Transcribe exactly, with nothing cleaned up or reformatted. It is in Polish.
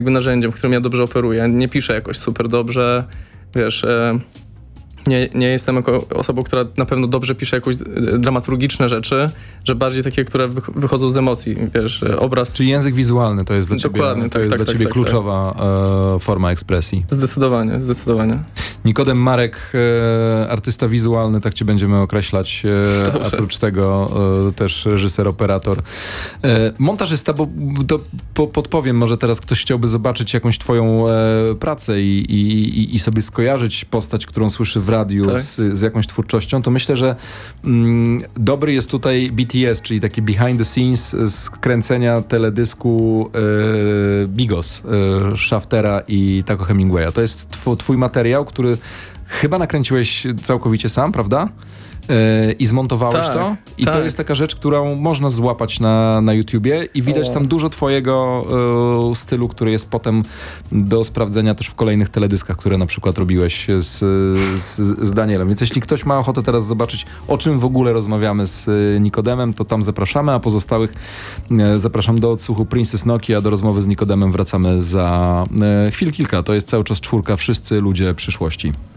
jakby narzędziem, w którym ja dobrze operuję. Nie piszę jakoś super dobrze, wiesz... E, Nie, nie jestem jako osobą, która na pewno dobrze pisze jakieś dramaturgiczne rzeczy, że bardziej takie, które wych- wychodzą z emocji, wiesz, obraz... Czyli język wizualny to jest dla ciebie, Dokładnie, to tak, jest tak, dla tak, ciebie tak, kluczowa e, forma ekspresji. Zdecydowanie, zdecydowanie. Nikodem Marek, e, artysta wizualny, tak cię będziemy określać, e, a oprócz tego e, też reżyser, operator. E, montażysta, bo to po, podpowiem, może teraz ktoś chciałby zobaczyć jakąś twoją e, pracę i, i, i sobie skojarzyć postać, którą słyszy w radiu tak. z, z jakąś twórczością, to myślę, że mm, dobry jest tutaj B T S, czyli taki behind the scenes z kręcenia teledysku e, Bigos, e, Shaftera i Taco Hemingwaya. To jest tw- twój materiał, który chyba nakręciłeś całkowicie sam, prawda? Yy, I zmontowałeś tak, to. I tak. to jest taka rzecz, którą można złapać na, na YouTubie i widać O. tam dużo twojego yy, stylu, który jest potem do sprawdzenia też w kolejnych teledyskach, które na przykład robiłeś z, z, z Danielem. Więc jeśli ktoś ma ochotę teraz zobaczyć, o czym w ogóle rozmawiamy z Nikodemem, to tam zapraszamy, a pozostałych yy, zapraszam do odsłuchu Princess Nokia, a do rozmowy z Nikodemem wracamy za yy, chwil kilka. To jest cały czas czwórka, wszyscy ludzie przyszłości.